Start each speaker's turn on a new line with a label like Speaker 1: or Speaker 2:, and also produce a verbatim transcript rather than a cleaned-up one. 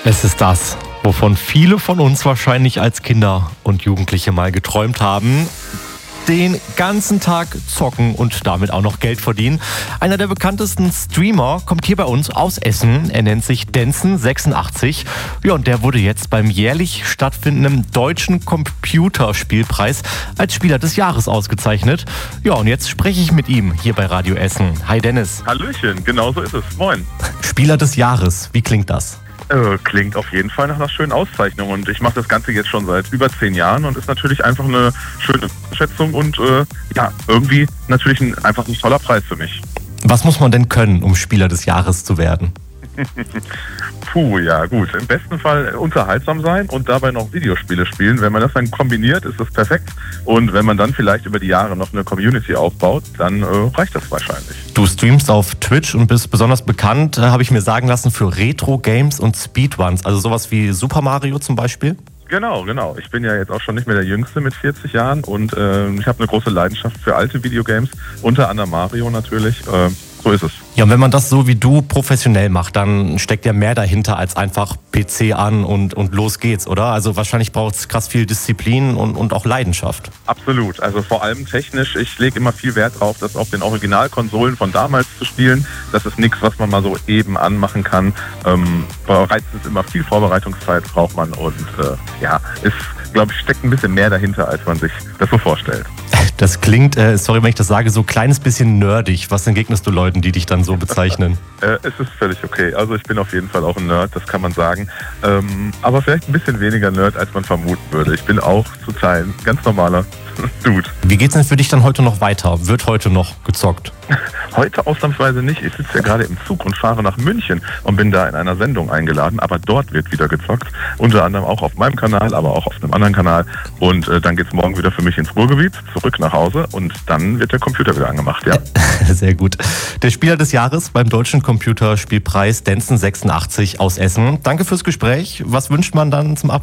Speaker 1: Es ist das, wovon viele von uns wahrscheinlich als Kinder und Jugendliche mal geträumt haben. Den ganzen Tag zocken und damit auch noch Geld verdienen. Einer der bekanntesten Streamer kommt hier bei uns aus Essen. Er nennt sich Denson sechsundachtzig. Ja, und der wurde jetzt beim jährlich stattfindenden Deutschen Computerspielpreis als Spieler des Jahres ausgezeichnet. Ja, und jetzt spreche ich mit ihm hier bei Radio Essen. Hi Dennis.
Speaker 2: Hallöchen, genau so ist es. Moin.
Speaker 1: Spieler des Jahres, wie klingt das?
Speaker 2: Äh, klingt auf jeden Fall nach einer schönen Auszeichnung und ich mache das Ganze jetzt schon seit über zehn Jahren und ist natürlich einfach eine schöne Schätzung und äh, ja, irgendwie natürlich ein, einfach ein toller Preis für mich.
Speaker 1: Was muss man denn können, um Spieler des Jahres zu werden?
Speaker 2: Puh, ja gut. Im besten Fall unterhaltsam sein und dabei noch Videospiele spielen. Wenn man das dann kombiniert, ist das perfekt. Und wenn man dann vielleicht über die Jahre noch eine Community aufbaut, dann äh, reicht das wahrscheinlich.
Speaker 1: Du streamst auf Twitch und bist besonders bekannt, äh, habe ich mir sagen lassen, für Retro-Games und Speedruns. Also sowas wie Super Mario zum Beispiel?
Speaker 2: Genau, genau. Ich bin ja jetzt auch schon nicht mehr der Jüngste mit vierzig Jahren und äh, ich habe eine große Leidenschaft für alte Videogames, unter anderem Mario natürlich. Äh, so ist es.
Speaker 1: Ja, und wenn man das so wie du professionell macht, dann steckt ja mehr dahinter als einfach P C an und, und los geht's, oder? Also wahrscheinlich braucht es krass viel Disziplin und, und auch Leidenschaft.
Speaker 2: Absolut. Also vor allem technisch. Ich lege immer viel Wert drauf, das auf den Originalkonsolen von damals zu spielen. Das ist nichts, was man mal so eben anmachen kann. Ähm, bereits ist immer viel Vorbereitungszeit braucht man und äh, ja, ist, glaube ich, steckt ein bisschen mehr dahinter, als man sich das so vorstellt.
Speaker 1: Das klingt, äh, sorry, wenn ich das sage, so ein kleines bisschen nerdig. Was entgegnest du Leuten, die dich dann so bezeichnen?
Speaker 2: äh, es ist völlig okay. Also ich bin auf jeden Fall auch ein Nerd, das kann man sagen. Ähm, aber vielleicht ein bisschen weniger Nerd, als man vermuten würde. Ich bin auch zu Teilen ganz normaler Dude.
Speaker 1: Wie geht's denn für dich dann heute noch weiter? Wird heute noch gezockt?
Speaker 2: Heute ausnahmsweise nicht. Ich sitze ja gerade im Zug und fahre nach München und bin da in einer Sendung eingeladen. Aber dort wird wieder gezockt. Unter anderem auch auf meinem Kanal, aber auch auf einem anderen Kanal. Und äh, dann geht's morgen wieder für mich ins Ruhrgebiet, zurück nach Hause. Und dann wird der Computer wieder angemacht, ja.
Speaker 1: Sehr gut. Der Spieler des Jahres beim Deutschen Computerspielpreis Denson sechsundachtzig aus Essen. Danke fürs Gespräch. Was wünscht man dann zum Abschluss?